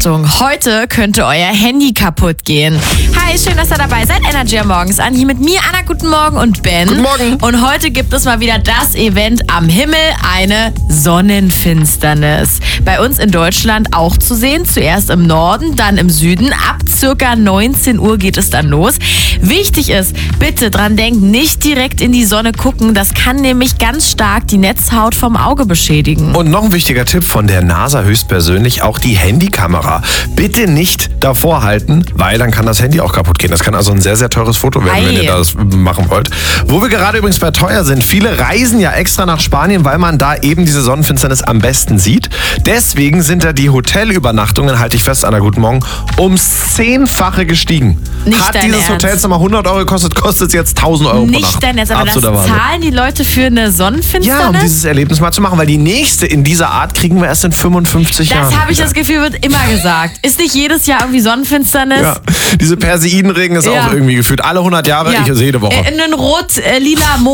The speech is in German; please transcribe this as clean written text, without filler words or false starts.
Achtung, heute könnte euer Handy kaputt gehen. Hi, schön, dass ihr dabei seid. Energy am Morgens an. Hier mit mir, Anna, guten Morgen und Ben. Guten Morgen. Und heute gibt es mal wieder das Event am Himmel, eine Sonnenfinsternis. Bei uns in Deutschland auch zu sehen. Zuerst im Norden, dann im Süden. Ab circa 19 Uhr geht es dann los. Wichtig ist, bitte dran denken, nicht direkt in die Sonne gucken. Das kann nämlich ganz stark die Netzhaut vom Auge beschädigen. Und noch ein wichtiger Tipp von der NASA höchstpersönlich, auch die Handykamera. Bitte nicht davor halten, weil dann kann das Handy auch kaputt gehen. Das kann also ein sehr, sehr teures Foto werden, wenn ihr das machen wollt. Wo wir gerade übrigens bei teuer sind, viele reisen ja extra nach Spanien, weil man da eben diese Sonnenfinsternis am besten sieht. Deswegen sind da die Hotelübernachtungen, halte ich fest, Anna, guten Morgen, ums 10-fache gestiegen. Nicht Hat dein dieses Ernst? Hotelzimmer 100 Euro gekostet, kostet es jetzt 1000 Euro pro Nacht. Nicht dein Netz, aber das Absoluter Wahnsinn. zahlen die Leute für eine Sonnenfinsternis? Ja, um dieses Erlebnis mal zu machen, weil die nächste in dieser Art kriegen wir erst in 55 Jahren. Das habe ich das Gefühl, wird immer gesagt. Ist nicht jedes Jahr irgendwie Sonnenfinsternis? Ja, diese Perseidenregen ist auch irgendwie gefühlt alle 100 Jahre, ich sehe jede Woche. Ein rot-lila